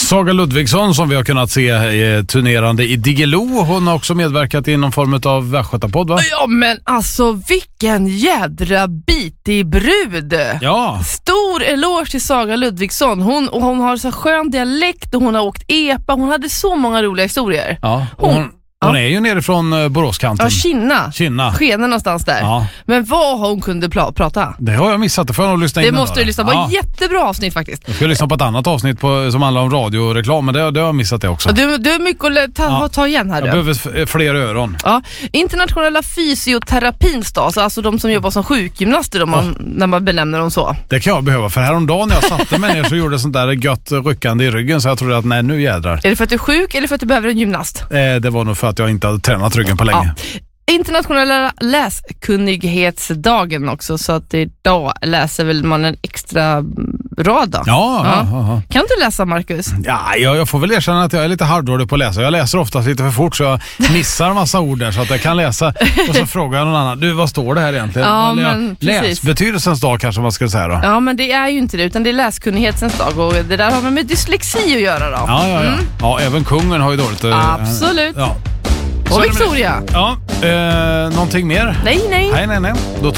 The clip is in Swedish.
Saga Ludvigsson som vi har kunnat se turnerande i Diggiloo. Hon har också medverkat i någon form av Västgötapodd, va? Ja, men alltså vilken jädra bitig brud. Ja. Stor eloge till Saga Ludvigsson. Hon har så skön dialekt och hon har åkt epa. Hon hade så många roliga historier. Ja, hon är ju nerifrån Boråskanten. Ja, Kinna. Skene någonstans där. Ja. Men vad har hon kunde prata? Det har jag missat, det får jag nog lyssna in. Det måste du lyssna på, jättebra avsnitt faktiskt. Jag ska lyssna på ett annat avsnitt som handlar om radio och reklam, men det har jag missat det också. Du har mycket att ta igen här. Jag behöver fler öron. Ja. Internationella fysioterapins dag, alltså de som jobbar som sjukgymnaster när man benämner dem så. Det kan jag behöva, för häromdagen när jag satte mig ner så gjorde det sånt där gött ryckande i ryggen så jag trodde att nej, nu jädrar. Är det för att du är sjuk eller för att du behöver en gymnast? Det var nog för att jag inte hade tränat ryggen på länge. Ja. Internationella läskunnighetsdagen också, så att idag läser väl man en extra rad då. Ja. Kan du läsa, Marcus? Ja, jag får väl erkänna att jag är lite halvdålig på att läsa. Jag läser oftast lite för fort så jag missar en massa ord där så att jag kan läsa och så frågar jag någon annan. Du, vad står det här egentligen? Ja, men läsbetydelsens dag kanske man skulle säga då. Ja, men det är ju inte det, utan det är läskunnighetens dag och det där har med dyslexi att göra då. Ja, även kungen har ju dåligt. Absolut. Ja. Och Victoria. Ja, någonting mer? Nej. Då